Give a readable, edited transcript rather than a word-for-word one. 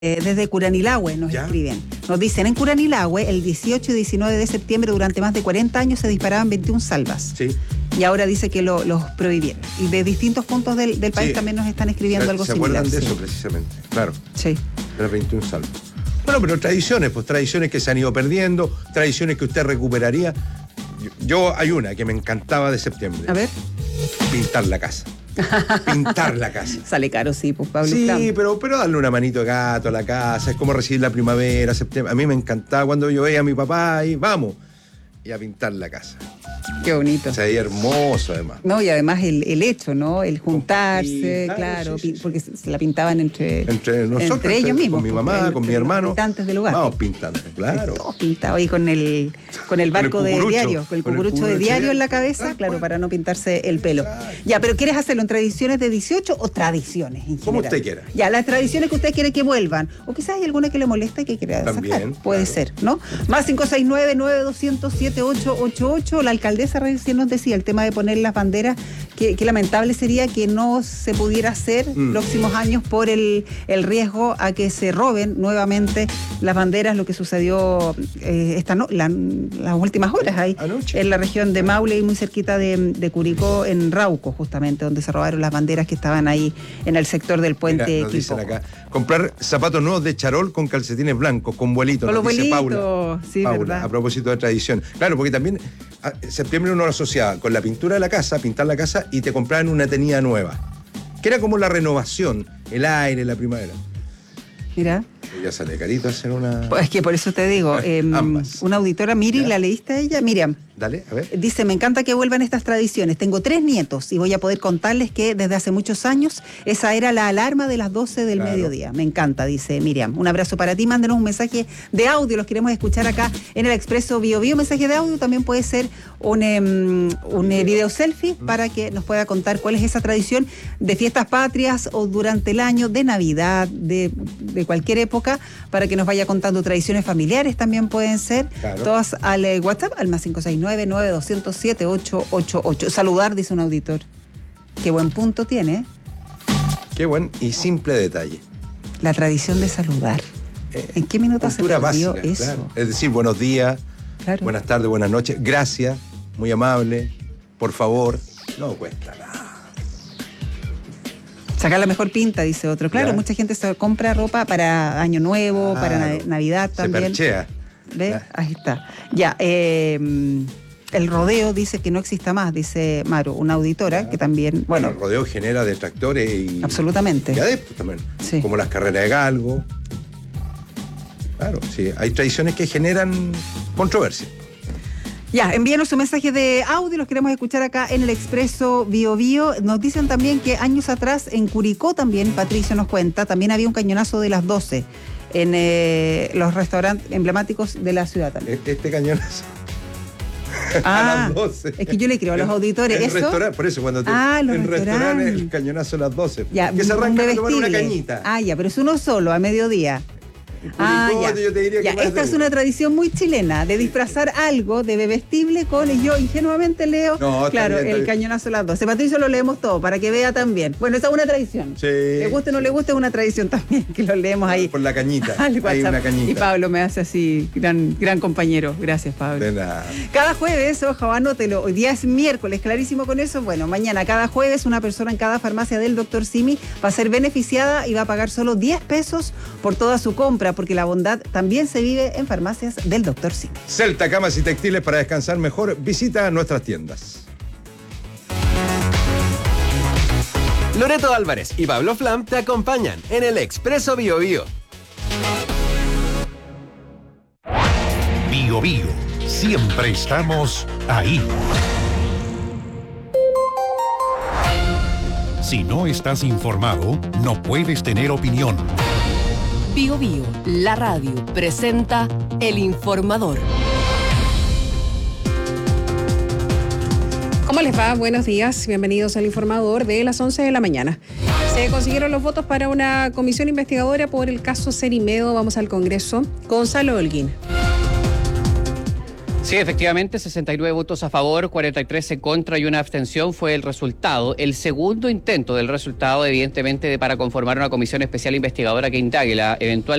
Desde Curanilahue nos escriben. Nos dicen, en Curanilahue, el 18 y 19 de septiembre, durante más de 40 años, se disparaban 21 salvas. Sí. Y ahora dice que los prohibieron. Y de distintos puntos del país también nos están escribiendo algo similar. ¿Se acuerdan de eso precisamente? Claro. Sí. De las 21 salvas. Bueno, pero tradiciones que se han ido perdiendo, tradiciones que usted recuperaría. Yo hay una que me encantaba de septiembre. A ver. Pintar la casa. Pintar la casa. Sale caro, sí, pues Pablo. Sí, pero darle una manito de gato a la casa, es como recibir la primavera, septiembre. A mí me encantaba cuando yo veía a mi papá y vamos, y a pintar la casa. Qué bonito. O sea, y hermoso además. No, y además el hecho, ¿no? El juntarse, claro, sí. Porque se la pintaban entre nosotros, entre ellos mismos. Con mi mamá, con mi hermano. Habitantes del lugar. Vamos pintando, claro. Todos pintados ahí con el barco de diario, con el cucurucho de diario en la cabeza, claro, para no pintarse el pelo. Ya, pero ¿quieres hacerlo en tradiciones de 18 o tradiciones en general? Como usted quiera. Ya, las tradiciones que usted quiere que vuelvan. O quizás hay alguna que le molesta y que quiera también, sacar. Puede ser, ¿no? Más 569-9200-7888. La alcaldesa recién nos decía el tema de poner las banderas, que lamentable sería que no se pudiera hacer próximos años por el riesgo a que se roben nuevamente las banderas, lo que sucedió las últimas horas ahí anoche en la región de Maule y muy cerquita de Curicó, en Rauco, justamente, donde se robaron las banderas que estaban ahí en el sector del puente. Mira, nos dicen acá, comprar zapatos nuevos de charol con calcetines blancos, con vuelitos, con los dice Paula. Sí, Paula, verdad. A propósito de tradición. Claro, porque también septiembre uno lo asociaba con la pintura de la casa, pintar la casa, y te compraban una tenida nueva, que era como la renovación, el aire, la primavera. Mira. Ya sale carito hacer una... Pues es que por eso te digo, una auditora, Miri, ¿la leíste a ella? Miriam. Dale, a ver. Dice, me encanta que vuelvan estas tradiciones. Tengo 3 nietos y voy a poder contarles que desde hace muchos años esa era la alarma de las 12 del mediodía. Me encanta, dice Miriam. Un abrazo para ti. Mándenos un mensaje de audio. Los queremos escuchar acá en el Expreso Bio Bio. Mensaje de audio también puede ser un video selfie para que nos pueda contar cuál es esa tradición de fiestas patrias o durante el año, de Navidad, de cualquier época, para que nos vaya contando tradiciones familiares también pueden ser. Claro. Todas al WhatsApp, al más 569-9200-7888. Saludar, dice un auditor. Qué buen punto tiene. Qué buen y simple detalle. La tradición de saludar. ¿En qué minutos se perdió eso? Claro. Es decir, buenos días, buenas tardes, buenas noches, gracias, muy amable, por favor. No cuesta nada. Sacar la mejor pinta, dice otro. Claro, mucha gente se compra ropa para Año Nuevo, para Navidad también. Se perchea. ¿Ves? Ahí está. Ya, el rodeo dice que no exista más, dice Maru, una auditora que también, bueno... El rodeo genera detractores y... Absolutamente. Y adeptos también. Sí. Como las carreras de galgo. Claro, sí. Hay tradiciones que generan controversia. Ya, envíenos su mensaje de audio, los queremos escuchar acá en el Expreso Bio Bio. Nos dicen también que años atrás en Curicó también, Patricio nos cuenta, también había un cañonazo de las 12 en los restaurantes emblemáticos de la ciudad también. Este cañonazo. A las 12. Es que yo le creo a los auditores. Por eso cuando en restaurantes el cañonazo a las 12. Ya, que se arranca a tomar una cañita. Ya, pero es uno solo, a mediodía. Ya. Yo te diría que esta es una tradición muy chilena de disfrazar algo de bebestible con, y yo ingenuamente leo, claro, el cañonazo a las 12. Patricio, lo leemos todo para que vea también. Bueno, esa es una tradición. Sí. Le guste o no le guste, es una tradición también, que lo leemos ahí. Por la cañita. Hay una cañita. Y Pablo me hace así, gran compañero. Gracias, Pablo. De nada. Cada jueves, ojo, anótelo. Hoy día es miércoles, clarísimo con eso. Bueno, mañana, cada jueves, una persona en cada farmacia del Dr. Simi va a ser beneficiada y va a pagar solo 10 pesos por toda su compra, porque la bondad también se vive en farmacias del Dr. Simi. Celta, camas y textiles para descansar mejor. Visita nuestras tiendas. Loreto Álvarez y Pablo Flam te acompañan en el Expreso Bio Bio. Bio Bio. Siempre estamos ahí. Si no estás informado, no puedes tener opinión. Bio Bio, la radio, presenta El Informador. ¿Cómo les va? Buenos días, bienvenidos al Informador de las 11 de la mañana. Se consiguieron los votos para una comisión investigadora por el caso Cerimedo. Vamos al Congreso. Gonzalo Holguín. Sí, efectivamente, 69 votos a favor, 43 en contra y una abstención fue el resultado. El segundo intento del resultado, evidentemente, para conformar una comisión especial investigadora que indague la eventual